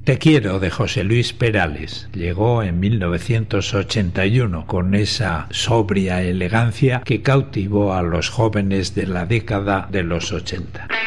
Te quiero de José Luis Perales llegó en 1981 con esa sobria elegancia que cautivó a los jóvenes de la década de los 80.